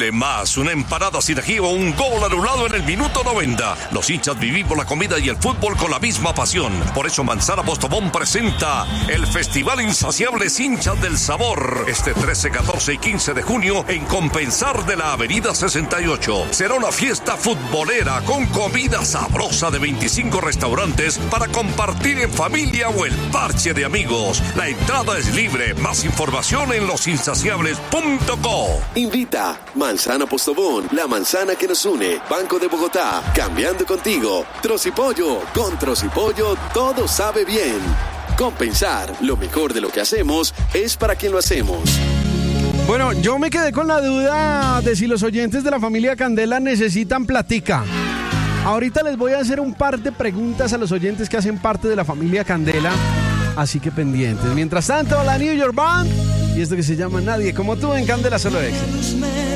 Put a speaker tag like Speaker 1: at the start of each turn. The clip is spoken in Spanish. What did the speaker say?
Speaker 1: quiere más? ¿Una empanada sin ají o un gol anulado en el minuto 90? Los hinchas vivimos la comida y el fútbol con la misma pasión. Por eso Manzana Postobón presenta el Festival Insaciables Hinchas del Sabor. Este 13, 14 y 15 de junio en Compensar de la Avenida 68. Será una fiesta futbolera con comida sabrosa de 25 restaurantes para compartir en familia o el parche de amigos. La entrada es libre. Más información en losinsaciables.co.
Speaker 2: Invita Manzana Postobón, la manzana que nos une. Banco de Bogotá, cambiando contigo. Trocipollo, con Trocipollo todo sabe bien. Compensar, lo mejor de lo que hacemos es para quien lo hacemos.
Speaker 3: Bueno, yo me quedé con la duda de si los oyentes de la familia Candela necesitan platica. Ahorita les voy a hacer un par de preguntas a los oyentes que hacen parte de la familia Candela, así que pendientes. Mientras tanto, la New York Band y esto que se llama Nadie como tú en Candela Solo Éxitos.